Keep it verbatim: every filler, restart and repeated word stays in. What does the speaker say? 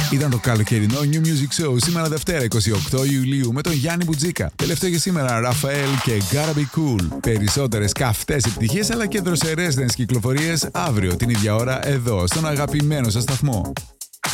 Ήταν το καλοκαιρινό New Music Show σήμερα Δευτέρα εικοστή όγδοη Ιουλίου με τον Γιάννη Μπουτζίκα. Τελευταίο για σήμερα Ραφαέλ και Gotta Be Cool. Περισσότερες καυτές επιτυχίες αλλά και δροσερές νέες κυκλοφορίες αύριο την ίδια ώρα εδώ στον αγαπημένο σας σταθμό.